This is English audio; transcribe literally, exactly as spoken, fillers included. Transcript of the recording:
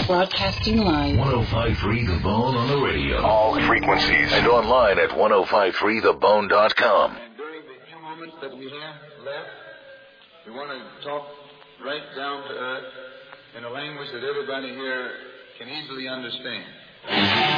Broadcasting live. ten fifty-three The Bone on the radio. All frequencies. And online at ten fifty-three the bone dot com. And during the few moments that we have left, we want to talk right down to earth in a language that everybody here can easily understand.